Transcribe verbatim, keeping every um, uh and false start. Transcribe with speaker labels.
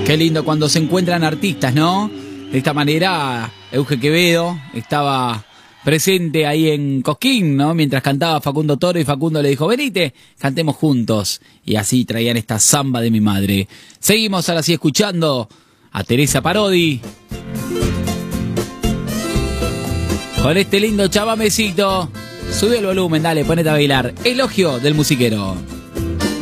Speaker 1: Qué lindo cuando se encuentran artistas, ¿no? De esta manera, Euge Quevedo estaba presente ahí en Cosquín, ¿no? Mientras cantaba Facundo Toro y Facundo le dijo, venite, cantemos juntos. Y así traían esta samba de mi madre. Seguimos ahora sí escuchando a Teresa Parodi. Con este lindo chamamecito. Sube el volumen, dale, ponete a bailar. Elogio del musiquero.